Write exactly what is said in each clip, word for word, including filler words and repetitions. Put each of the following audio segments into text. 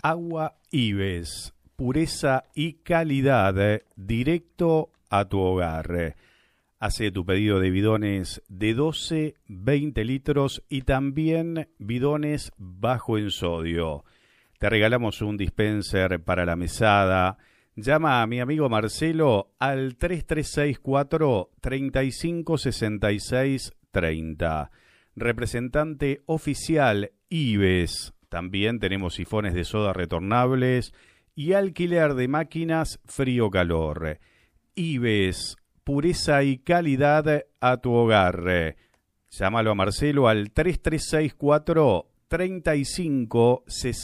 Agua Ives, pureza y calidad directo a tu hogar. Hace tu pedido de bidones de doce, veinte litros y también bidones bajo en sodio. Te regalamos un dispenser para la mesada. Llama a mi amigo Marcelo al tres tres seis cuatro, tres cinco seis seis tres cero. Representante oficial Ives. También tenemos sifones de soda retornables y alquiler de máquinas frío-calor. Ives, pureza y calidad a tu hogar. Llámalo a Marcelo al tres tres seis cuatro, tres cinco seis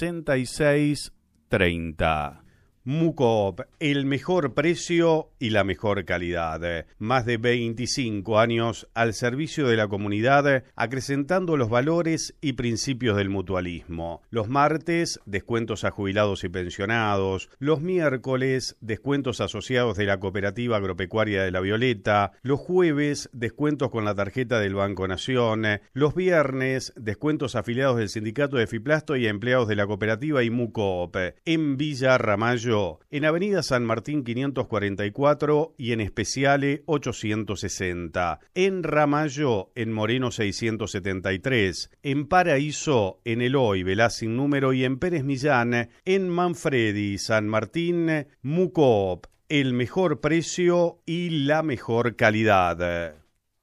seis tres cero. Mucoop, el mejor precio y la mejor calidad. Más de veinticinco años al servicio de la comunidad, acrecentando los valores y principios del mutualismo. Los martes, descuentos a jubilados y pensionados. Los miércoles, descuentos asociados de la Cooperativa Agropecuaria de La Violeta. Los jueves, descuentos con la tarjeta del Banco Nación. Los viernes, descuentos afiliados del Sindicato de Fiplasto y empleados de la cooperativa y Mucoop. En Villa Ramallo, en Avenida San Martín quinientos cuarenta y cuatro y en Especiale ochocientos sesenta. En Ramallo, en Moreno seiscientos setenta y tres. En Paraíso, en Eloy, Velás sin número y en Pérez Millán. En Manfredi, San Martín, Mucoop, el mejor precio y la mejor calidad.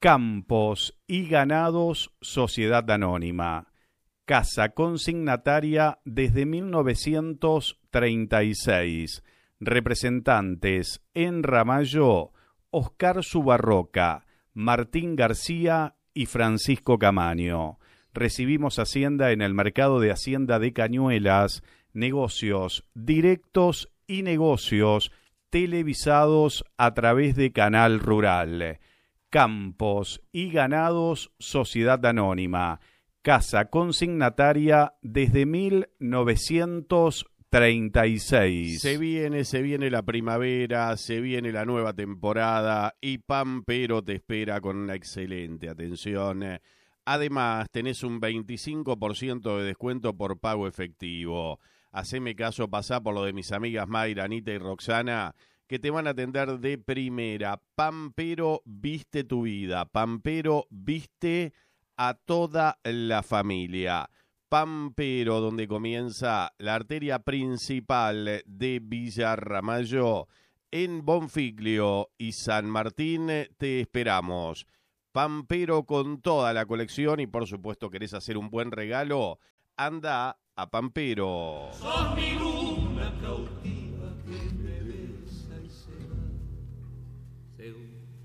Campos y Ganados, Sociedad Anónima. Casa consignataria desde mil novecientos treinta y seis. Representantes en Ramallo, Oscar Subarroca, Martín García y Francisco Camaño. Recibimos Hacienda en el Mercado de Hacienda de Cañuelas, negocios directos y negocios televisados a través de Canal Rural. Campos y Ganados, Sociedad Anónima. Casa consignataria desde mil novecientos treinta y seis. Se viene, se viene la primavera, se viene la nueva temporada y Pampero te espera con una excelente atención. Además, tenés un veinticinco por ciento de descuento por pago efectivo. Haceme caso, pasá por lo de mis amigas Mayra, Anita y Roxana, que te van a atender de primera. Pampero viste tu vida, Pampero viste a toda la familia. Pampero, donde comienza la arteria principal de Villa Ramallo, en Bonfiglio y San Martín, te esperamos. Pampero con toda la colección y por supuesto querés hacer un buen regalo, anda a Pampero. Sos mi luna cautiva que me besa y se va, según